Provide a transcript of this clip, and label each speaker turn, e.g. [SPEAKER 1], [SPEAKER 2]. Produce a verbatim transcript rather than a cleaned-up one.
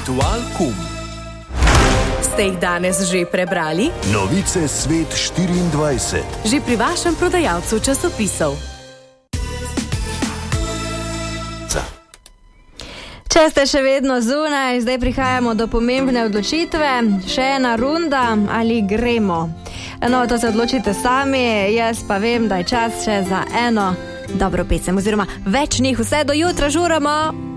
[SPEAKER 1] Ritual Kum.
[SPEAKER 2] Ste jih danes že prebrali?
[SPEAKER 3] Novice Svet štiriindvajset.
[SPEAKER 2] Že pri vašem prodajalcu časopisov.
[SPEAKER 4] Če ste še vedno zunaj, zdaj prihajamo do pomembne odločitve. Še ena runda ali gremo? No, to se odločite sami, jaz pa vem, da je čas še za eno dobro pesem, oziroma več njih. Vse do jutra žuramo!